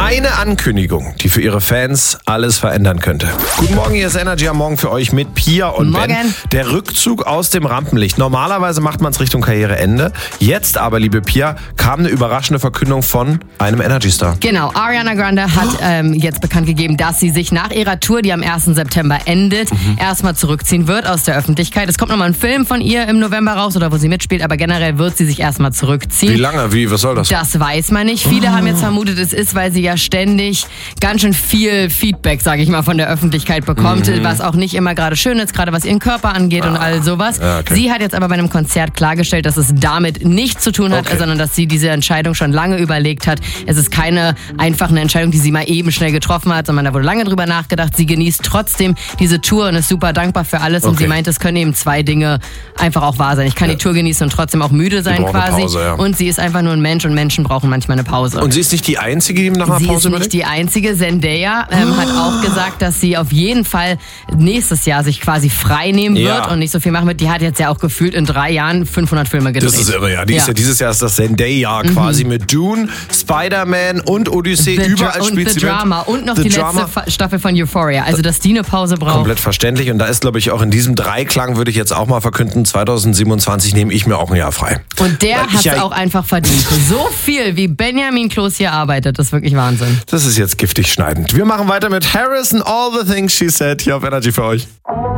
Eine Ankündigung, die für ihre Fans alles verändern könnte. Guten Morgen, hier ist Energy am Morgen für euch mit Pia und Morgen. Ben. Der Rückzug aus dem Rampenlicht. Normalerweise macht man es Richtung Karriereende. Jetzt aber, liebe Pia, kam eine überraschende Verkündung von einem Energy-Star. Genau, Ariana Grande hat jetzt bekannt gegeben, dass sie sich nach ihrer Tour, die am 1. September endet, erstmal zurückziehen wird aus der Öffentlichkeit. Es kommt nochmal ein Film von ihr im November raus oder wo sie mitspielt, aber generell wird sie sich erstmal zurückziehen. Wie lange? Was soll das? Das weiß man nicht. Viele haben jetzt vermutet, es ist, weil sie ja ständig ganz schön viel Feedback, sage ich mal, von der Öffentlichkeit bekommt, was auch nicht immer gerade schön ist, gerade was ihren Körper angeht und all sowas. Ja, okay. Sie hat jetzt aber bei einem Konzert klargestellt, dass es damit nichts zu tun hat, sondern dass sie diese Entscheidung schon lange überlegt hat. Es ist keine einfache Entscheidung, die sie mal eben schnell getroffen hat, sondern da wurde lange drüber nachgedacht. Sie genießt trotzdem diese Tour und ist super dankbar für alles. Und sie meint, es können eben zwei Dinge einfach auch wahr sein. Ich kann die Tour genießen und trotzdem auch müde sein quasi. Pause, ja. Und sie ist einfach nur ein Mensch und Menschen brauchen manchmal eine Pause. Und sie ist nicht die Einzige, die nach einer Sie Pause ist nicht die Einzige. Zendaya hat auch gesagt, dass sie auf jeden Fall nächstes Jahr sich quasi frei nehmen wird und nicht so viel machen wird. Die hat jetzt ja auch gefühlt in 3 Jahren 500 Filme gedreht. Das ist irre, ja. Dieses Jahr ist das Zendaya quasi mit Dune, Spider-Man und Odyssey. Überall spielt The sie mit. Drama und noch die letzte Staffel von Euphoria. Also, dass die eine Pause braucht. Komplett verständlich. Und da ist, glaube ich, auch in diesem Dreiklang, würde ich jetzt auch mal verkünden, 2027 nehme ich mir auch ein Jahr frei. Und der hat es auch einfach verdient. So viel, wie Benjamin Kloß hier arbeitet, das ist wirklich Wahnsinn. Das ist jetzt giftig schneidend. Wir machen weiter mit Harris and All the Things She Said hier auf Energy für euch.